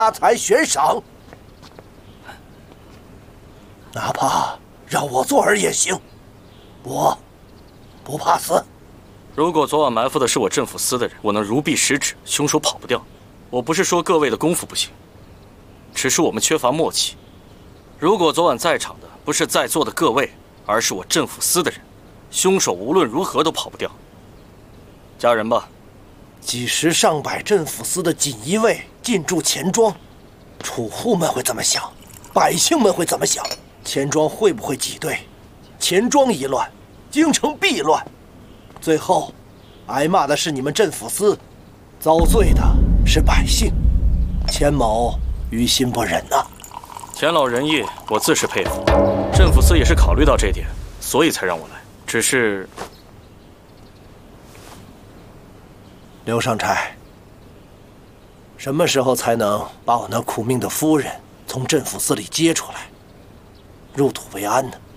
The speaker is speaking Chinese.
发财悬赏，哪怕让我做儿也行，我不怕死。 如果昨晚埋伏的是我镇抚司的人，我能如臂使指，凶手跑不掉。我不是说各位的功夫不行，只是我们缺乏默契。如果昨晚在场的不是在座的各位，而是我镇抚司的人，凶手无论如何都跑不掉。加人吧。 几十上百镇抚司的锦衣卫进驻钱庄，储户们会怎么想？百姓们会怎么想？钱庄会不会挤兑？钱庄一乱，京城必乱。最后，挨骂的是你们镇抚司，遭罪的是百姓。钱某于心不忍呐。 钱老仁义，我自是佩服。镇抚司也是考虑到这点，所以才让我来。只是， 刘尚差，什么时候才能把我那苦命的夫人从镇抚司里接出来，入土为安呢？